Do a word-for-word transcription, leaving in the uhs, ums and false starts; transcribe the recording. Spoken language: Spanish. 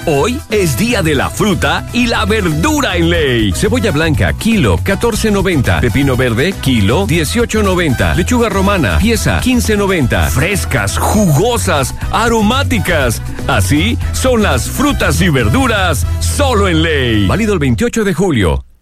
Hoy es día de la fruta y la verdura en Ley. Cebolla blanca, kilo, catorce noventa. Pepino verde, kilo, dieciocho noventa. Lechuga romana, pieza, quince noventa. Frescas, jugosas, aromáticas. Así son las frutas y verduras solo en Ley. Válido el veintiocho de julio.